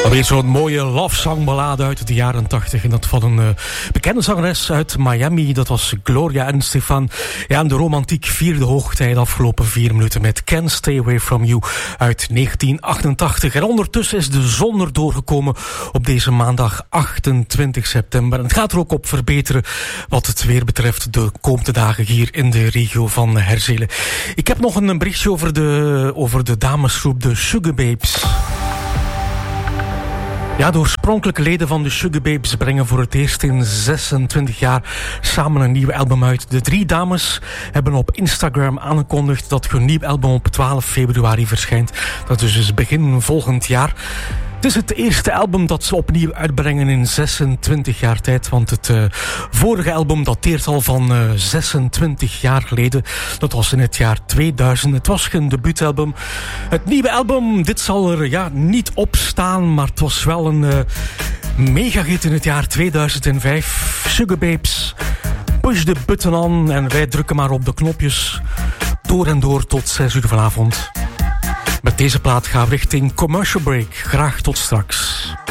Alweer zo'n mooie love song ballade uit de jaren 80. En dat van een bekende zangeres uit Miami. Dat was Gloria en Stefan. Ja, en de romantiek vierde hoogtij de afgelopen 4 minuten met Can't Stay Away From You uit 1988. En ondertussen is de zon er doorgekomen op deze maandag 28 september. En het gaat er ook op verbeteren wat het weer betreft de komende dagen hier in de regio van Herzelen. Ik heb nog een berichtje over de damesgroep de Sugababes. Ja, de oorspronkelijke leden van de Sugababes brengen voor het eerst in 26 jaar samen een nieuw album uit. De 3 dames hebben op Instagram aangekondigd dat hun nieuw album op 12 februari verschijnt. Dat is dus begin volgend jaar. Het is het eerste album dat ze opnieuw uitbrengen in 26 jaar tijd. Want het vorige album dateert al van 26 jaar geleden. Dat was in het jaar 2000. Het was geen debuutalbum. Het nieuwe album, dit zal er niet op staan. Maar het was wel een megahit in het jaar 2005. Sugababes, push the button on. En wij drukken maar op de knopjes. Door en door tot 6 uur vanavond. Met deze plaat gaan we richting commercial break. Graag tot straks.